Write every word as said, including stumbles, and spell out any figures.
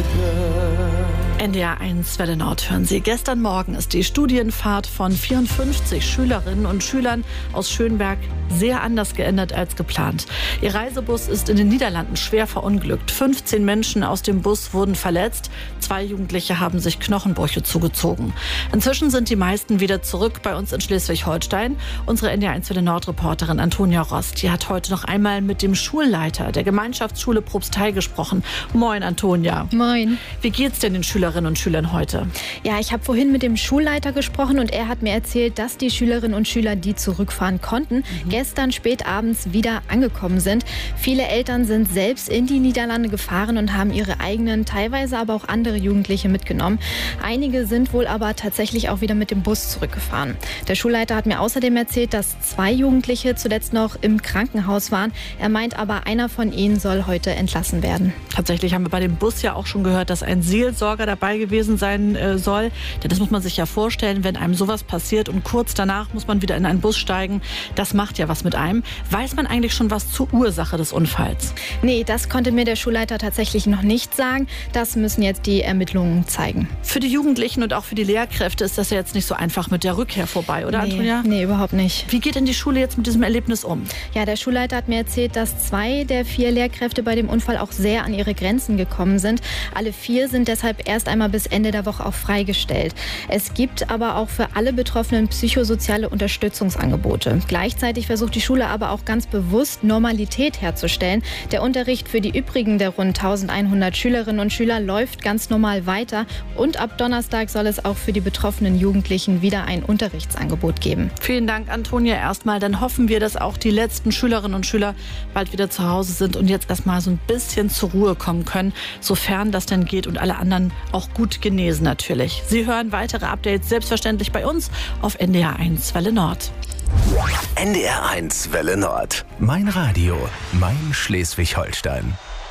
N D R eins Welle Nord hören Sie. Gestern Morgen ist die Studienfahrt von vierundfünfzig Schülerinnen und Schülern aus Schönberg sehr anders geendet als geplant. Ihr Reisebus ist in den Niederlanden schwer verunglückt. fünfzehn Menschen aus dem Bus wurden verletzt. Zwei Jugendliche haben sich Knochenbrüche zugezogen. Inzwischen sind die meisten wieder zurück bei uns in Schleswig-Holstein. Unsere N D R eins Welle Nord-Reporterin Antonia Rost, die hat heute noch einmal mit dem Schulleiter der Gemeinschaftsschule Probstheil gesprochen. Moin, Antonia. Moin. Wie geht's denn den Schülerinnen und Schülern heute? Ja, ich habe vorhin mit dem Schulleiter gesprochen und er hat mir erzählt, dass die Schülerinnen und Schüler, die zurückfahren konnten, mhm. gestern spät abends wieder angekommen sind. Viele Eltern sind selbst in die Niederlande gefahren und haben ihre eigenen, teilweise aber auch andere Jugendliche mitgenommen. Einige sind wohl aber tatsächlich auch wieder mit dem Bus zurückgefahren. Der Schulleiter hat mir außerdem erzählt, dass zwei Jugendliche zuletzt noch im Krankenhaus waren. Er meint aber, einer von ihnen soll heute entlassen werden. Tatsächlich haben wir bei dem Bus ja auch schon gehört, dass ein Seelsorger dabei gewesen sein äh, soll. Denn das muss man sich ja vorstellen, wenn einem sowas passiert und kurz danach muss man wieder in einen Bus steigen. Das macht ja was mit einem. Weiß man eigentlich schon was zur Ursache des Unfalls? Nee, das konnte mir der Schulleiter tatsächlich noch nicht sagen. Das müssen jetzt die Ermittlungen zeigen. Für die Jugendlichen und auch für die Lehrkräfte ist das ja jetzt nicht so einfach mit der Rückkehr vorbei, oder, nee, Antonia? Nee, überhaupt nicht. Wie geht denn die Schule jetzt mit diesem Erlebnis um? Ja, der Schulleiter hat mir erzählt, dass zwei der vier Lehrkräfte bei dem Unfall auch sehr an ihre Grenzen gekommen sind. Alle vier sind deshalb erst einmal bis Ende der Woche auch freigestellt. Es gibt aber auch für alle Betroffenen psychosoziale Unterstützungsangebote. Gleichzeitig versucht die Schule aber auch ganz bewusst, Normalität herzustellen. Der Unterricht für die übrigen der rund eintausendeinhundert Schülerinnen und Schüler läuft ganz normal weiter. Und ab Donnerstag soll es auch für die betroffenen Jugendlichen wieder ein Unterrichtsangebot geben. Vielen Dank, Antonia. Erstmal, dann hoffen wir, dass auch die letzten Schülerinnen und Schüler bald wieder zu Hause sind und jetzt erstmal so ein bisschen zur Ruhe kommen können, sofern das denn geht und alle anderen auch gut genesen natürlich. Sie hören weitere Updates selbstverständlich bei uns auf N D R eins Welle Nord. N D R eins Welle Nord. Mein Radio, mein Schleswig-Holstein.